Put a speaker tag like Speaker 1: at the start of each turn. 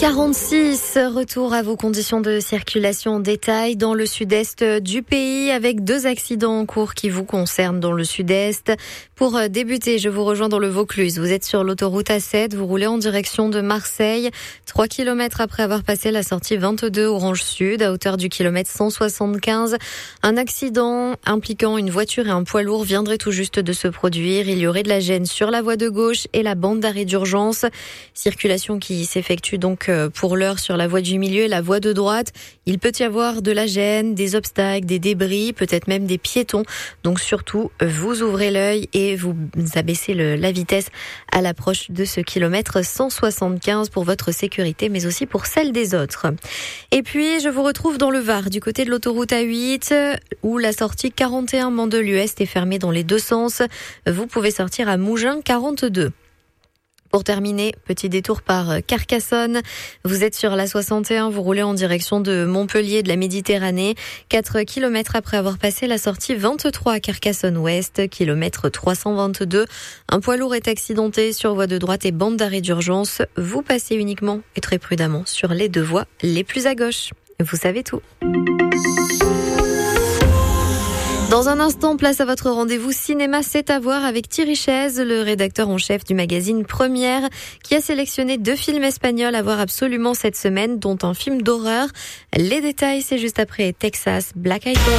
Speaker 1: 46, retour à vos conditions de circulation en détail dans le sud-est du pays avec 2 accidents en cours qui vous concernent dans le sud-est. Pour débuter, je vous rejoins dans le Vaucluse. Vous êtes sur l'autoroute A7, vous roulez en direction de Marseille. 3 kilomètres après avoir passé la sortie 22 Orange Sud à hauteur du kilomètre 175. Un accident impliquant une voiture et un poids lourd viendrait tout juste de se produire. Il y aurait de la gêne sur la voie de gauche et la bande d'arrêt d'urgence. Circulation qui s'effectue donc pour l'heure sur la voie du milieu et la voie de droite. Il peut y avoir de la gêne, des obstacles, des débris, peut-être même des piétons. Donc surtout, vous ouvrez l'œil et vous abaissez la vitesse à l'approche de ce kilomètre 175 pour votre sécurité, mais aussi pour celle des autres. Et puis, je vous retrouve dans le Var, du côté de l'autoroute A8, où la sortie 41 Mandelieu-Est est fermée dans les deux sens. Vous pouvez sortir à Mougins 42. Pour terminer, petit détour par Carcassonne. Vous êtes sur la 61, vous roulez en direction de Montpellier, de la Méditerranée. 4 kilomètres après avoir passé la sortie 23 à Carcassonne-Ouest, kilomètre 322. Un poids lourd est accidenté sur voie de droite et bande d'arrêt d'urgence. Vous passez uniquement et très prudemment sur les 2 voies les plus à gauche. Vous savez tout. Dans un instant, place à votre rendez-vous cinéma C'est à voir avec Thierry Chaise, le rédacteur en chef du magazine Première, qui a sélectionné 2 films espagnols à voir absolument cette semaine, dont un film d'horreur. Les détails, c'est juste après Texas, Black Eyed Peas.